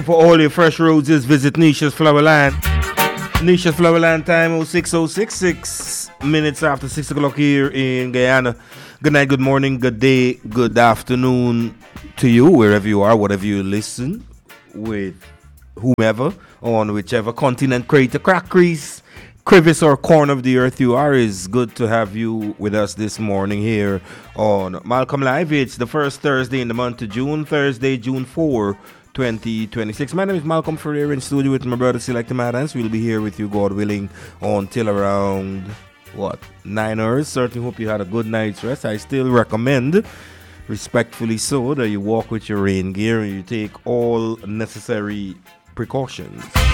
For all your fresh roses, visit Nisha's Flowerland. Nisha's Flowerland time 06:06, 6 minutes after 6 o'clock here in Guyana. Good night, good morning, good day, good afternoon to you, wherever you are, whatever you listen with whomever, on whichever continent, crater, crack, crease, crevice, or corner of the earth you are. Is good to have you with us this morning here on Malcolm Live. It's the first Thursday in the month of June, Thursday, June 4, 2026. My name is Malcolm Ferreira, in studio with my brother Selecta Madans. We'll be here with you, God willing, until around 9 hours. Certainly hope you had a good night's rest. I still recommend, respectfully so, that you walk with your rain gear and you take all necessary precautions.